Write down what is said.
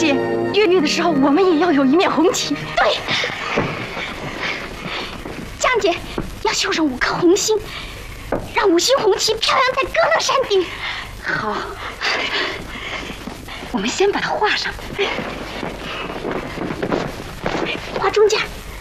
姐，月月的时候我们也要有一面红旗。 对，江姐要绣上5颗红心，让5星红旗飘扬在歌乐山顶。 好，我们先把它画上， 画中间，